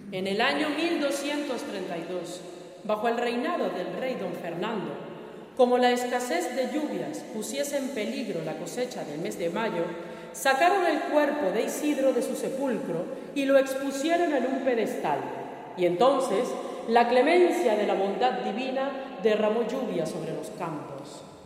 En el año 1232, bajo el reinado del rey don Fernando, como la escasez de lluvias pusiese en peligro la cosecha del mes de mayo, sacaron el cuerpo de Isidro de su sepulcro y lo expusieron en un pedestal. Y entonces la clemencia de la bondad divina derramó lluvia sobre los campos.